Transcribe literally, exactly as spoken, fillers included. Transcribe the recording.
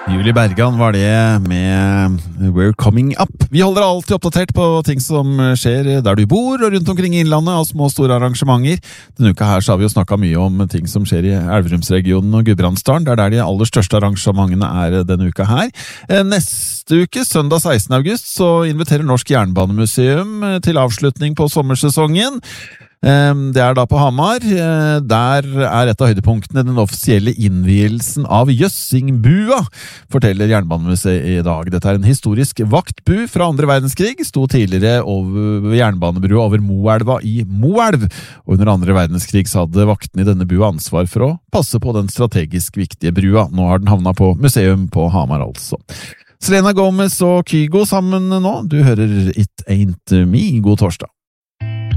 Julie Bergan var det med We're Coming Up. Vi holder alltid oppdatert på ting som skjer der du bor og rundt omkring i innlandet av små og store arrangementer. Denne uka her så har vi jo snakket mye om ting som skjer i Elverumsregionen og Gudbrandsdalen. Det er der de aller største arrangementene er denne uka her. Neste uke, søndag sekstende august, så inviterer Norsk Jernbanemuseum til avslutning på sommersesongen. Det er da på Hamar. Der er et av høydepunktene den offisielle innvielsen av Jøssingbua, forteller Jernbanemuseet i dag. Dette er en historisk vaktbu fra andre verdenskrig, sto tidligere over jernbanebrua over Moelva i Moelv, og under andre verdenskrig så hadde vaktene i denne bua ansvar for å passe på den strategisk viktige brua. Nå har den havnet på museum på Hamar altså. Selena Gomez og Kygo sammen nå. Du hører It Ain't Me. God torsdag.